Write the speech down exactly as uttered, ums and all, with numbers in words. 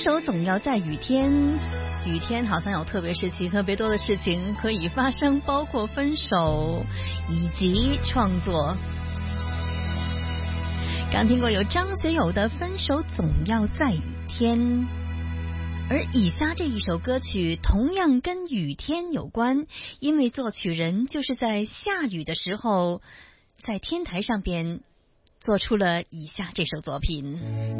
手总要在雨天，雨天好像有特别时期特别多的事情可以发生，包括分手以及创作。刚听过有张学友的《分手总要在雨天》，而以下这一首歌曲同样跟雨天有关，因为作曲人就是在下雨的时候在天台上边做出了以下这首作品。